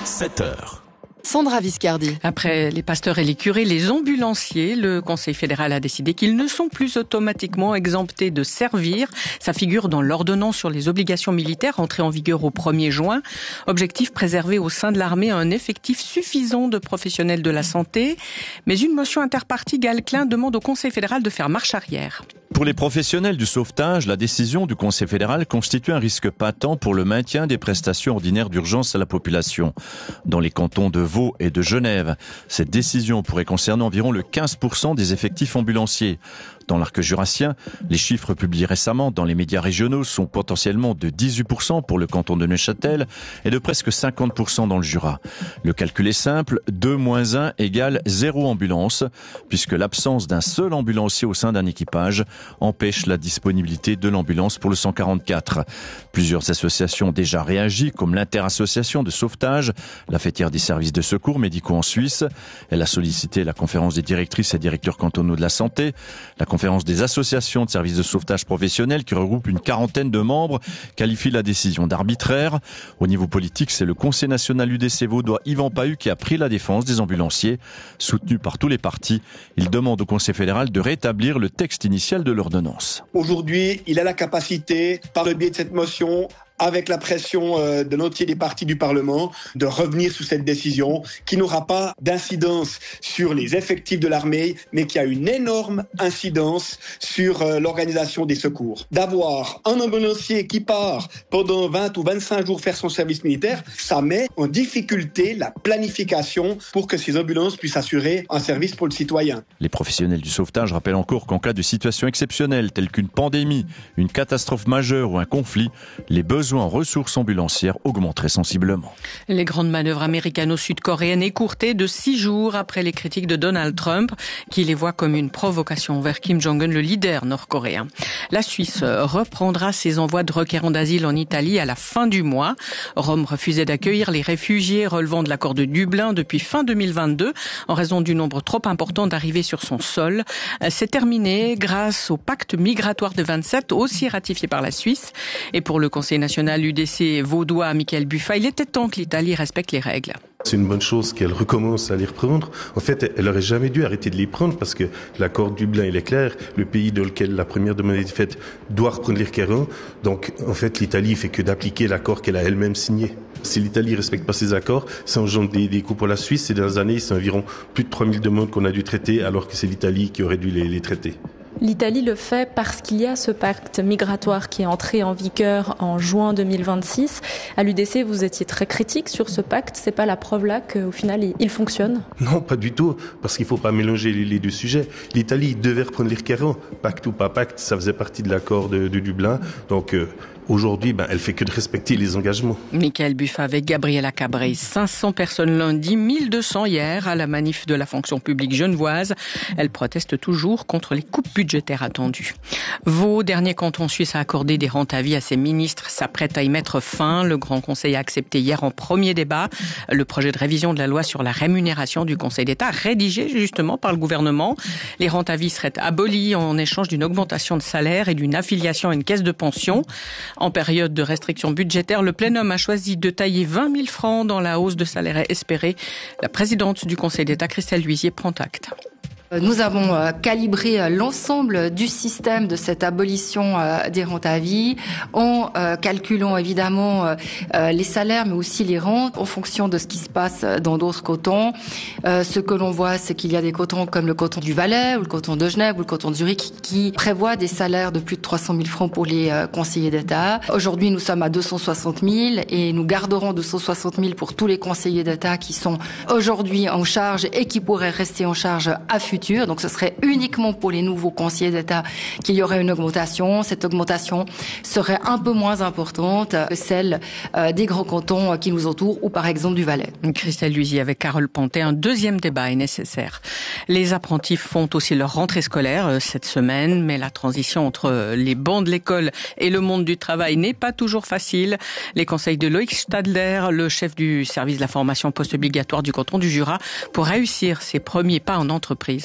7h. Sandra Viscardi. Après les pasteurs et les curés, les ambulanciers, le Conseil fédéral a décidé qu'ils ne sont plus automatiquement exemptés de servir. Ça figure dans l'ordonnance sur les obligations militaires entrée en vigueur au 1er juin. Objectif, préserver au sein de l'armée un effectif suffisant de professionnels de la santé. Mais une motion interpartie Galclin demande au Conseil fédéral de faire marche arrière. Pour les professionnels du sauvetage, la décision du Conseil fédéral constitue un risque patent pour le maintien des prestations ordinaires d'urgence à la population. Dans les cantons de Vaud et de Genève, cette décision pourrait concerner environ le 15% des effectifs ambulanciers. Dans l'arc jurassien, les chiffres publiés récemment dans les médias régionaux sont potentiellement de 18% pour le canton de Neuchâtel et de presque 50% dans le Jura. Le calcul est simple, 2 moins 1 égale 0 ambulance, puisque l'absence d'un seul ambulancier au sein d'un équipage empêche la disponibilité de l'ambulance pour le 144. Plusieurs associations ont déjà réagi, comme l'Interassociation de sauvetage, la fêtière des services de secours médicaux en Suisse. Elle a sollicité la conférence des directrices et directeurs cantonaux de la santé, la conférence des associations de services de sauvetage professionnels qui regroupe une quarantaine de membres qualifie la décision d'arbitraire. Au niveau politique, c'est le Conseil national UDC vaudois Yvan Pahu qui a pris la défense des ambulanciers. Soutenu par tous les partis, il demande au Conseil fédéral de rétablir le texte initial de l'ordonnance. Aujourd'hui, il a la capacité, par le biais de cette motion, avec la pression de l'entier des partis du Parlement, de revenir sur cette décision qui n'aura pas d'incidence sur les effectifs de l'armée, mais qui a une énorme incidence sur l'organisation des secours. D'avoir un ambulancier qui part pendant 20 ou 25 jours faire son service militaire, ça met en difficulté la planification pour que ces ambulances puissent assurer un service pour le citoyen. Les professionnels du sauvetage rappellent encore qu'en cas de situation exceptionnelle telle qu'une pandémie, une catastrophe majeure ou un conflit, les besoins en ressources ambulancières augmenteraient sensiblement. Les grandes manœuvres américano-sud-coréennes écourtées de 6 jours après les critiques de Donald Trump, qui les voit comme une provocation vers Kim Jong-un, le leader nord-coréen. La Suisse reprendra ses envois de requérants d'asile en Italie à la fin du mois. Rome refusait d'accueillir les réfugiés relevant de l'accord de Dublin depuis fin 2022 en raison du nombre trop important d'arrivées sur son sol. C'est terminé grâce au pacte migratoire de 27, aussi ratifié par la Suisse. Et pour le Conseil national UDC vaudois, Michael Buffa, il était temps que l'Italie respecte les règles. C'est une bonne chose qu'elle recommence à les reprendre. En fait, elle aurait jamais dû arrêter de les prendre parce que l'accord de Dublin, il est clair. Le pays dans lequel la première demande est faite doit reprendre les requérants. Donc, en fait, l'Italie fait que d'appliquer l'accord qu'elle a elle-même signé. Si l'Italie respecte pas ces accords, ça engendre des coûts pour la Suisse. Ces dernières années, c'est environ plus de 3000 demandes qu'on a dû traiter alors que c'est l'Italie qui aurait dû les traiter. L'Italie le fait parce qu'il y a ce pacte migratoire qui est entré en vigueur en juin 2026. À l'UDC, vous étiez très critique sur ce pacte. C'est pas la preuve là qu'au final, il fonctionne? Non, pas du tout. Parce qu'il faut pas mélanger les deux sujets. L'Italie devait reprendre les requérants. Pacte ou pas pacte, ça faisait partie de l'accord de Dublin. Donc, aujourd'hui, elle fait que de respecter les engagements. Michael Buffa avec Gabriela Cabré. 500 personnes lundi, 1200 hier à la manif de la fonction publique genevoise. Elle proteste toujours contre les coupes budgétaires attendues. Vaud, dernier canton suisse à accorder des rentes à vie à ses ministres, s'apprête à y mettre fin. Le Grand Conseil a accepté hier en premier débat le projet de révision de la loi sur la rémunération du Conseil d'État, rédigé justement par le gouvernement. Les rentes à vie seraient abolies en échange d'une augmentation de salaire et d'une affiliation à une caisse de pension. En période de restriction budgétaire, le plénum a choisi de tailler 20 000 francs dans la hausse de salaire espérée. La présidente du Conseil d'État, Christelle Luisier, prend acte. Nous avons calibré l'ensemble du système de cette abolition des rentes à vie en calculant évidemment les salaires mais aussi les rentes en fonction de ce qui se passe dans d'autres cantons. Ce que l'on voit, c'est qu'il y a des cantons comme le canton du Valais ou le canton de Genève ou le canton de Zurich qui prévoient des salaires de plus de 300 000 francs pour les conseillers d'État. Aujourd'hui, nous sommes à 260 000 et nous garderons 260 000 pour tous les conseillers d'État qui sont aujourd'hui en charge et qui pourraient rester en charge à futur. Donc ce serait uniquement pour les nouveaux conseillers d'État qu'il y aurait une augmentation. Cette augmentation serait un peu moins importante que celle des grands cantons qui nous entourent ou par exemple du Valais. Christelle Luisier avec Carole Pontet. Un deuxième débat est nécessaire. Les apprentis font aussi leur rentrée scolaire cette semaine, mais la transition entre les bancs de l'école et le monde du travail n'est pas toujours facile. Les conseils de Loïc Stadler, le chef du service de la formation post-obligatoire du canton du Jura, pour réussir ses premiers pas en entreprise.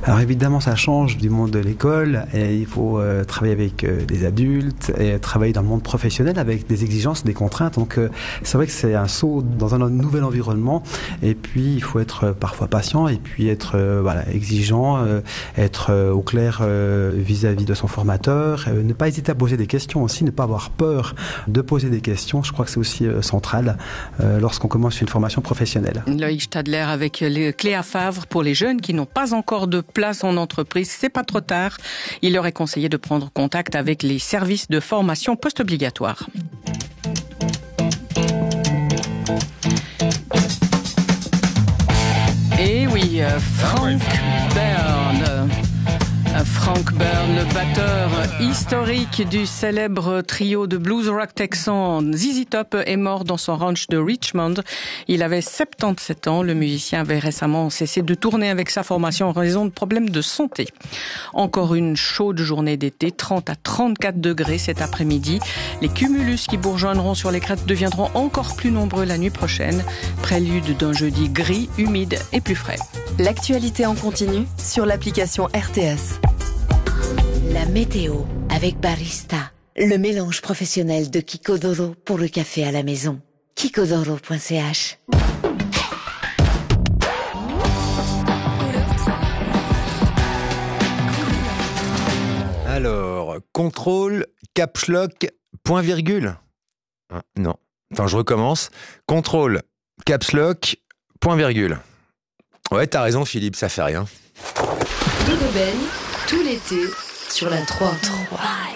Alors évidemment, ça change du monde de l'école et il faut travailler avec des adultes et travailler dans le monde professionnel avec des exigences, des contraintes. Donc c'est vrai que c'est un saut dans un nouvel environnement et puis il faut être parfois patient et puis être exigeant, être au clair vis-à-vis de son formateur, ne pas hésiter à poser des questions aussi, ne pas avoir peur de poser des questions. Je crois que c'est aussi central lorsqu'on commence une formation professionnelle. Loïc Stadler avec les clés à Favre pour les jeunes qui n'ont pas encore de place en entreprise. C'est pas trop tard. Il leur est conseillé de prendre contact avec les services de formation post-obligatoire. Et oui, Frank Byrne, le batteur historique du célèbre trio de blues rock texan ZZ Top, est mort dans son ranch de Richmond. Il avait 77 ans. Le musicien avait récemment cessé de tourner avec sa formation en raison de problèmes de santé. Encore une chaude journée d'été, 30 à 34 degrés cet après-midi. Les cumulus qui bourgeonneront sur les crêtes deviendront encore plus nombreux la nuit prochaine. Prélude d'un jeudi gris, humide et plus frais. L'actualité en continu sur l'application RTS. La météo avec Barista, le mélange professionnel de Kikodoro pour le café à la maison. Kikodoro.ch. Alors, contrôle, caps lock, point virgule. Non. Enfin, je recommence. Contrôle, caps lock, point virgule. Ouais, t'as raison, Philippe, ça fait rien. De Rebelle, tout l'été, sur la 3.